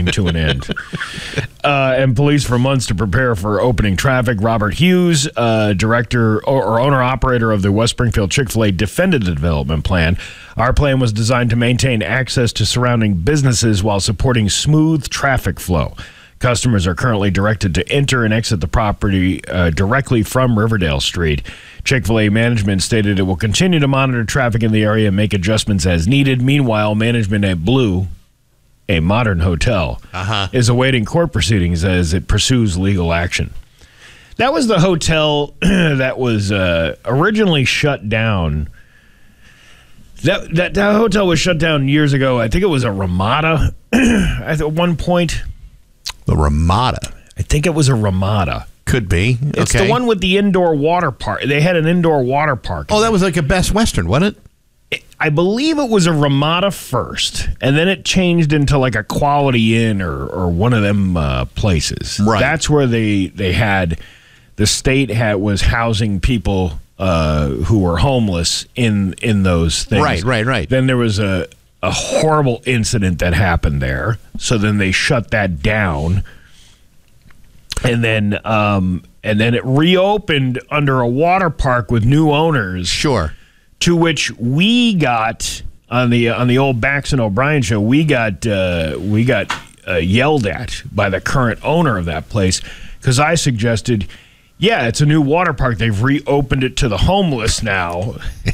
to an end. And police for months to prepare for opening traffic. Robert Hughes, director or owner-operator of the West Springfield Chick-fil-A, defended the development plan. Our plan was designed to maintain access to surrounding businesses while supporting smooth traffic flow. Customers are currently directed to enter and exit the property directly from Riverdale Street. Chick-fil-A management stated it will continue to monitor traffic in the area and make adjustments as needed. Meanwhile, management at Blue, a modern hotel, is awaiting court proceedings as it pursues legal action. That was the hotel that was originally shut down. That hotel was shut down years ago. I think it was a Ramada at one point. The Ramada. I think it was a Ramada. Could be. It's the one with the indoor water park. They had an indoor water park. Oh, that was like a Best Western, wasn't it? I believe it was a Ramada first, and then it changed into like a Quality Inn or one of them places. Right. That's where they had, the state was housing people who were homeless in those things. Right. Then there was a horrible incident that happened there. So then they shut that down. And then it reopened under a water park with new owners. Sure. To which we got on the old Bax and O'Brien show, we got yelled at by the current owner of that place because I suggested, yeah, it's a new water park. They've reopened it to the homeless now.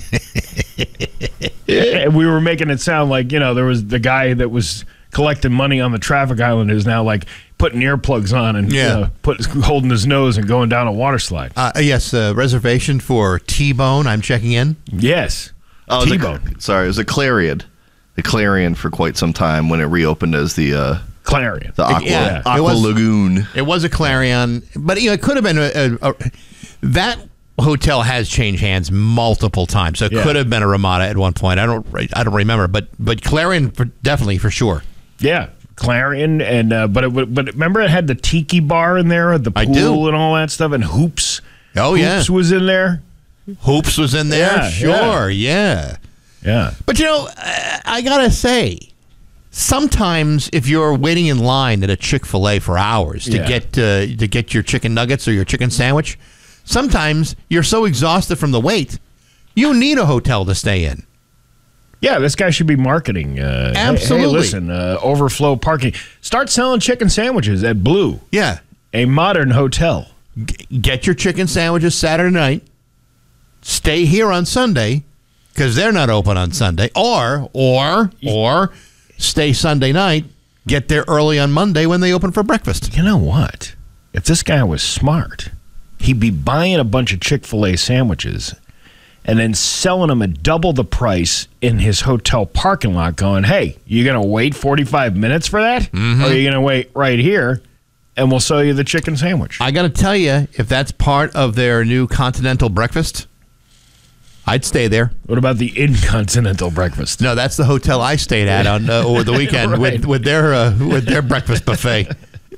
And we were making it sound like, there was the guy that was collecting money on the traffic island is now like putting earplugs on and holding his nose and going down a water slide. Yes, reservation for T-Bone. I'm checking in. Yes. Oh, T-Bone. it was a Clarion. The Clarion for quite some time when it reopened as the Clarion. The Aqua Lagoon. It was a Clarion, but it could have been that hotel has changed hands multiple times, so it could have been a Ramada at one point. I don't remember, but Clarion definitely for sure. Yeah, Clarion, and but remember it had the tiki bar in there, the pool and all that stuff, and Hoops. Oh Hoops was in there. Hoops was in there. Yeah, sure, yeah. But I gotta say, sometimes if you're waiting in line at a Chick-fil-A for hours to get your chicken nuggets or your chicken sandwich, sometimes you're so exhausted from the wait, you need a hotel to stay in. Yeah, this guy should be marketing. Absolutely. Hey, listen, overflow parking. Start selling chicken sandwiches at Blue. Yeah. A modern hotel. Get your chicken sandwiches Saturday night. Stay here on Sunday because they're not open on Sunday. Or stay Sunday night. Get there early on Monday when they open for breakfast. You know what? If this guy was smart, he'd be buying a bunch of Chick-fil-A sandwiches and then selling them at double the price in his hotel parking lot going, hey, you going to wait 45 minutes for that? Mm-hmm. Or are you going to wait right here and we'll sell you the chicken sandwich? I got to tell you, if that's part of their new continental breakfast, I'd stay there. What about the Incontinental breakfast? No, that's the hotel I stayed at on over the weekend with their breakfast buffet.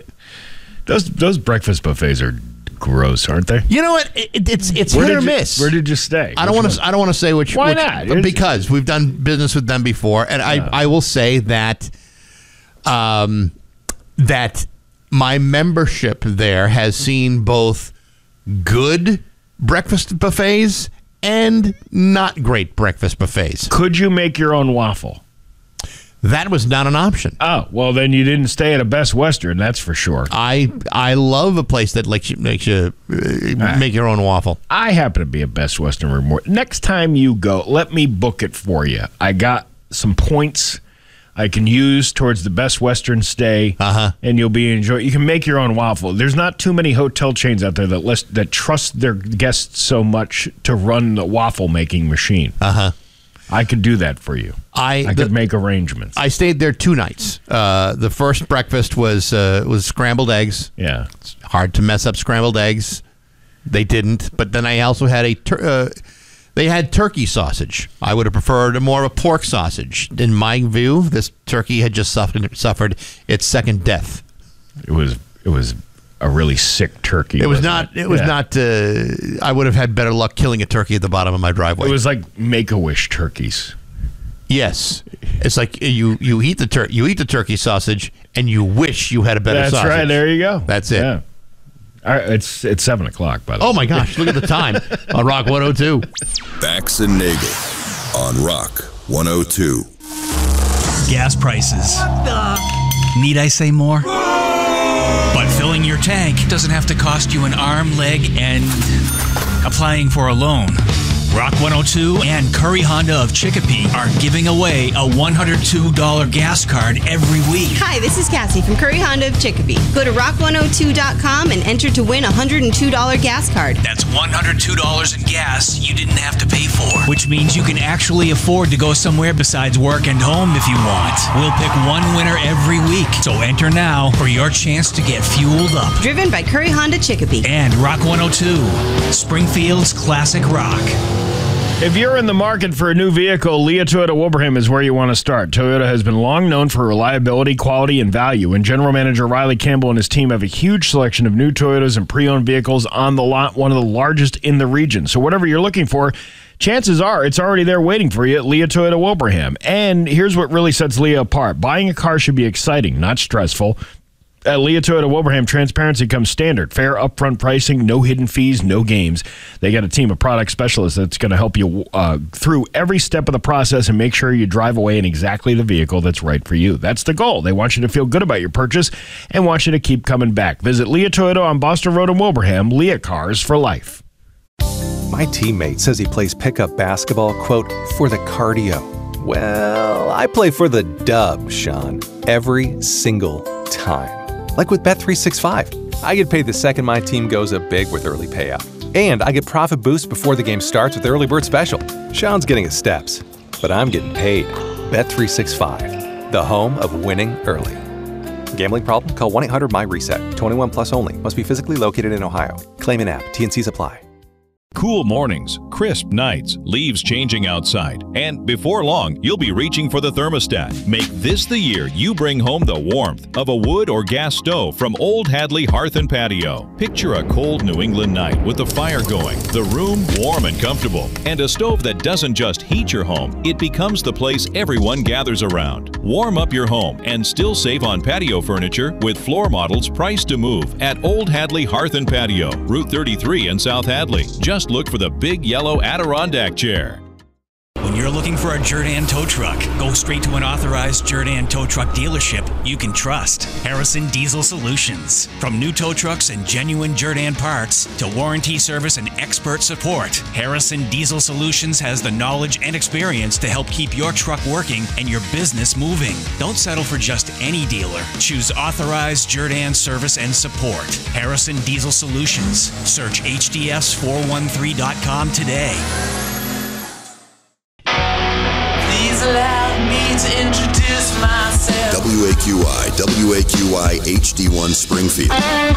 Those breakfast buffets are gross, aren't they? You know what? It's hit or miss. Where did you stay? I don't want to say which. Why not? Because we've done business with them before, and I will say that that my membership there has seen both good breakfast buffets and not great breakfast buffets. Could you make your own waffle? That was not an option. Oh, well, then you didn't stay at a Best Western, that's for sure. I love a place that makes you make your own waffle. I happen to be a Best Western reward. Next time you go, let me book it for you. I got some points I can use towards the Best Western stay, and you'll be enjoying. You can make your own waffle. There's not too many hotel chains out there that trust their guests so much to run the waffle making machine. I could do that for you. I could make arrangements. I stayed there 2 nights. The first breakfast was scrambled eggs. Yeah, it's hard to mess up scrambled eggs. They didn't. But then I also had they had turkey sausage. I would have preferred more of a pork sausage. In my view, this turkey had just suffered its second death. It was a really sick turkey. It was not. I would have had better luck killing a turkey at the bottom of my driveway. It was like Make-A-Wish turkeys. Yes. It's like you eat the turkey sausage and you wish you had a better sausage. That's right. There you go. That's it. Yeah. All right, it's 7 o'clock, by the way. Oh, my gosh. Look at the time on Rock 102. Bax and Nagel on Rock 102. Gas prices. Need I say more? But filling your tank doesn't have to cost you an arm, leg, and applying for a loan. Rock 102 and Curry Honda of Chicopee are giving away a $102 gas card every week. Hi, this is Cassie from Curry Honda of Chicopee. Go to rock102.com and enter to win a $102 gas card. That's $102 in gas you didn't have to pay for, which means you can actually afford to go somewhere besides work and home if you want. We'll pick one winner every week, so enter now for your chance to get fueled up. Driven by Curry Honda Chicopee. And Rock 102, Springfield's classic rock. If you're in the market for a new vehicle, Leah Toyota Wilbraham is where you want to start. Toyota has been long known for reliability, quality, and value, and General Manager Riley Campbell and his team have a huge selection of new Toyotas and pre-owned vehicles on the lot, one of the largest in the region. So whatever you're looking for, chances are it's already there waiting for you at Leah Toyota Wilbraham. And here's what really sets Leah apart. Buying a car should be exciting, not stressful. At Leah Toyota Wilbraham, transparency comes standard. Fair upfront pricing, no hidden fees, no games. They got a team of product specialists that's going to help you through every step of the process and make sure you drive away in exactly the vehicle that's right for you. That's the goal. They want you to feel good about your purchase and want you to keep coming back. Visit Leah Toyota on Boston Road in Wilbraham. Leah Cars for life. My teammate says he plays pickup basketball, quote, for the cardio. Well, I play for the dub, Sean, every single time. Like with Bet365, I get paid the second my team goes up big with early payout. And I get profit boost before the game starts with Early Bird Special. Sean's getting his steps, but I'm getting paid. Bet365, the home of winning early. Gambling problem? Call 1-800-MY-RESET. 21 plus only. Must be physically located in Ohio. Claim an app. T&Cs apply. Cool mornings, crisp nights, leaves changing outside, and before long, you'll be reaching for the thermostat. Make this the year you bring home the warmth of a wood or gas stove from Old Hadley Hearth and Patio. Picture a cold New England night with the fire going, the room warm and comfortable, and a stove that doesn't just heat your home, it becomes the place everyone gathers around. Warm up your home and still save on patio furniture with floor models priced to move at Old Hadley Hearth and Patio, Route 33 in South Hadley. Just look for the big yellow Adirondack chair. When you're looking for a Jerdan tow truck, go straight to an authorized Jerdan tow truck dealership you can trust. Harrison Diesel Solutions. From new tow trucks and genuine Jerdan parts to warranty service and expert support, Harrison Diesel Solutions has the knowledge and experience to help keep your truck working and your business moving. Don't settle for just any dealer. Choose authorized Jerdan service and support. Harrison Diesel Solutions. Search HDS413.com today. Allow me to introduce myself. WAQI HD1 Springfield.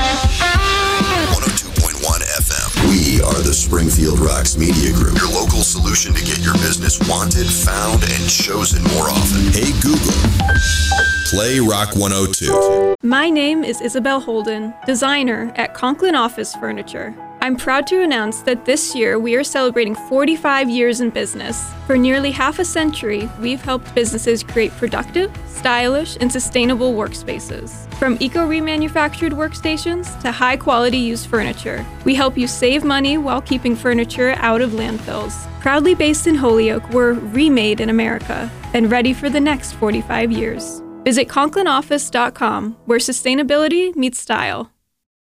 102.1 FM. We are the Springfield Rocks Media Group, your local solution to get your business wanted, found, and chosen more often. Hey Google, play Rock 102. My name is Isabel Holden, designer at Conklin Office Furniture. I'm proud to announce that this year we are celebrating 45 years in business. For nearly half a century, we've helped businesses create productive, stylish, and sustainable workspaces. From eco-remanufactured workstations to high-quality used furniture, we help you save money while keeping furniture out of landfills. Proudly based in Holyoke, we're remade in America and ready for the next 45 years. Visit ConklinOffice.com, where sustainability meets style.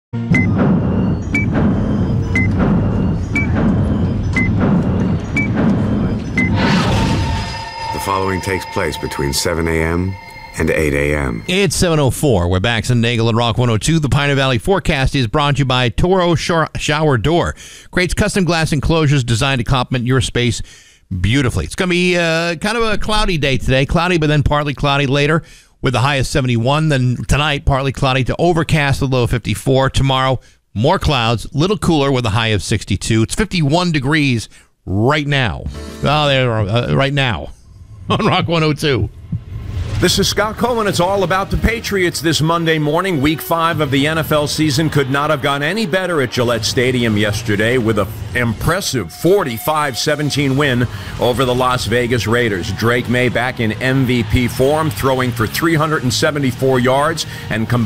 The following takes place between 7 a.m. and 8 a.m. It's 7:04. We're Bax and Nagel at Rock 102. The Pioneer Valley forecast is brought to you by Toro Shower Door. Creates custom glass enclosures designed to complement your space beautifully. It's going to be kind of a cloudy day today. Cloudy, but then partly cloudy later with the high of 71. Then tonight, partly cloudy to overcast, the low of 54. Tomorrow, more clouds, little cooler with a high of 62. It's 51 degrees right now. Oh, there, right now. On Rock 102. This is Scott Cohen. It's all about the Patriots this Monday morning. Week 5 of the NFL season could not have gone any better at Gillette Stadium yesterday with an impressive 45-17 win over the Las Vegas Raiders. Drake May back in MVP form, throwing for 374 yards and combined